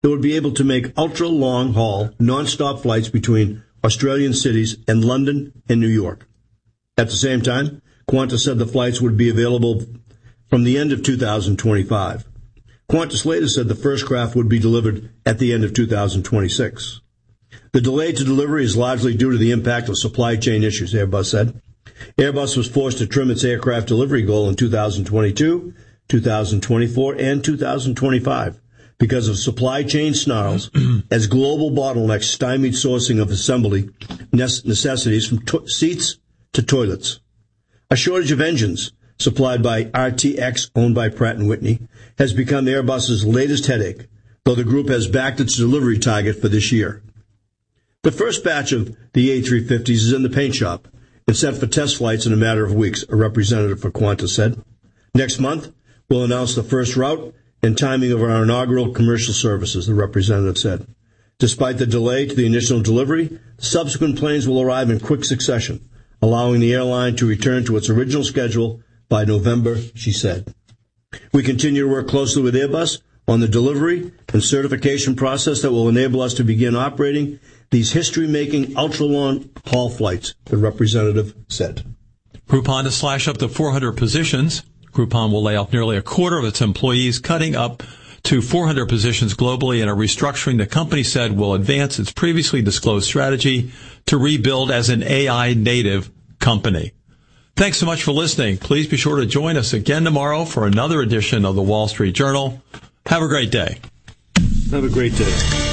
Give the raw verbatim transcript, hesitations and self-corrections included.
that would be able to make ultra-long-haul, non-stop flights between Australian cities and London and New York. At the same time, Qantas said the flights would be available from the end of two thousand twenty-five. Qantas later said the first craft would be delivered at the end of two thousand twenty-six. The delay to delivery is largely due to the impact of supply chain issues, Airbus said. Airbus was forced to trim its aircraft delivery goal in two thousand twenty-two, two thousand twenty-four, and two thousand twenty-five because of supply chain snarls as global bottlenecks stymied sourcing of assembly necessities from to- seats to toilets. A shortage of engines, supplied by R T X, owned by Pratt and Whitney, has become Airbus's latest headache, though the group has backed its delivery target for this year. The first batch of the A three fifties is in the paint shop and set for test flights in a matter of weeks, a representative for Qantas said. Next month, we'll announce the first route and timing of our inaugural commercial services, the representative said. Despite the delay to the initial delivery, the subsequent planes will arrive in quick succession, allowing the airline to return to its original schedule by November, she said. We continue to work closely with Airbus on the delivery and certification process that will enable us to begin operating these history-making ultra-long-haul flights, the representative said. Groupon to slash up to four hundred positions. Groupon will lay off nearly a quarter of its employees, cutting up to four hundred positions globally in a restructuring the company said will advance its previously disclosed strategy to rebuild as an A I-native company. Thanks so much for listening. Please be sure to join us again tomorrow for another edition of the Wall Street Journal. Have a great day. Have a great day.